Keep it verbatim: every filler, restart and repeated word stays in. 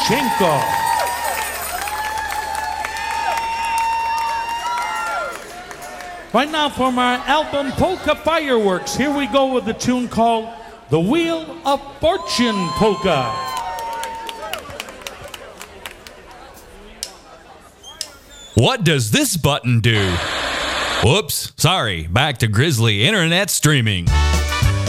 Lukashenko. Right now from our album Polka Fireworks, here we go with the tune called The Wheel of Fortune Polka. What does this button do? Whoops, sorry, back to Grizzly Internet Streaming.